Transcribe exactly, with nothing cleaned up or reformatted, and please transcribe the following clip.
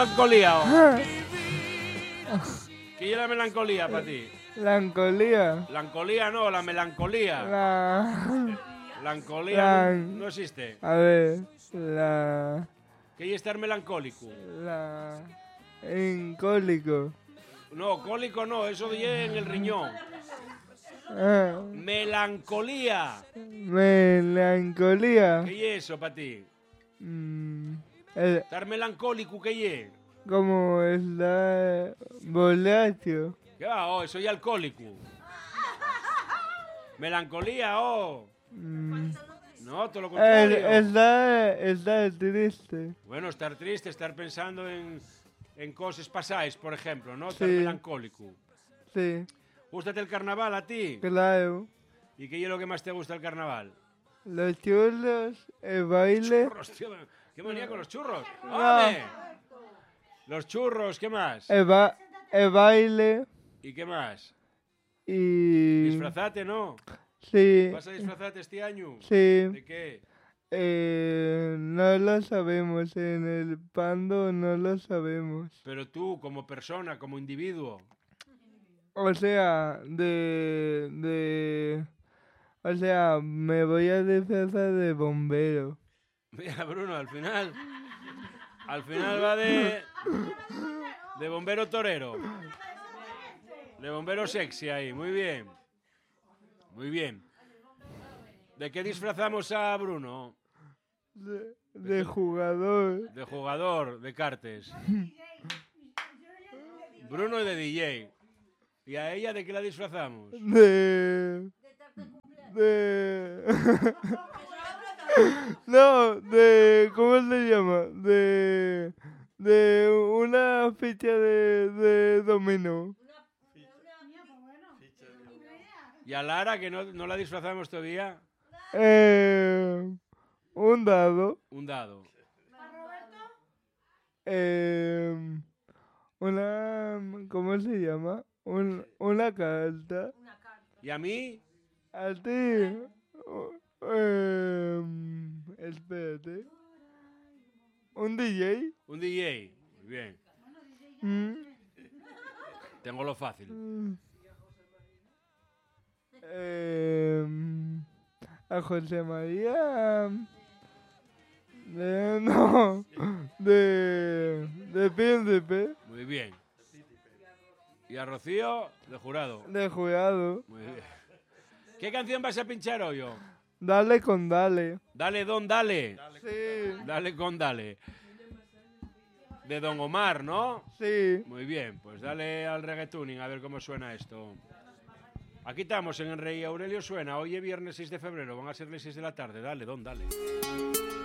melancolía? Oh? ¿Qué es la melancolía para ti? Melancolía. Melancolía no, la melancolía. La... Melancolía La... no, no existe. A ver, la... ¿Qué es estar melancólico? La... Incólico. No, cólico no, eso de en el riñón. Ah, Melancolía. melancolía. ¿Qué es eso para ti? Mm, el- Estar melancólico, ¿qué es? como está borracho. ¿Qué va? Oh, soy alcohólico. Melancolía, oh. Mm, No, todo lo el- contrario. está, está triste. Bueno, estar triste, estar pensando en, en cosas pasadas, por ejemplo, ¿no? Estar Sí. melancólico. Sí, ¿Gústate el carnaval a ti? claro. ¿Y qué es lo que más te gusta del carnaval? Los churros, el baile. Churros, tío. ¿Qué manía con los churros? ¡Hombre! Los churros, ¿qué más? El, ba- el baile ¿Y qué más? y... Disfrazate, ¿no? Sí, ¿Vas a disfrazarte este año? sí. ¿De qué? Eh, no lo sabemos. En el pando no lo sabemos. Pero tú, como persona, como individuo. O sea, de... de... O sea, me voy a disfrazar de bombero. Mira, Bruno, al final... Al final va de... De bombero torero. De bombero sexy ahí, muy bien. Muy bien. ¿De qué disfrazamos a Bruno? De, de jugador. De jugador de cartes. Bruno es de D J. ¿Y a ella de qué la disfrazamos? De... De... No, de... ¿Cómo se llama? De... De una ficha de, de dominó. ¿Y a Lara, que no, no la disfrazamos todavía? Eh, un dado. Un dado. Eh, una... ¿Cómo se llama? Un, una carta. ¿Y a mí? A ti. Eh, espérate. ¿Un D J? Un D J. Muy bien. Mm. Tengo lo fácil. Mm. Eh, a José María. De, no. De. De príncipe. Muy bien. ¿Y a Rocío? De jurado. De jurado. Muy bien. ¿Qué canción vas a pinchar hoy? Oh? Dale con dale. Dale, Don, dale. Sí. Dale con dale. De Don Omar, ¿no? Sí. Muy bien, pues dale al reggaetuning a ver cómo suena esto. Aquí estamos en el Rey Aurelio Suena. Hoy es viernes seis de febrero, van a ser las seis de la tarde. Dale, Don, dale.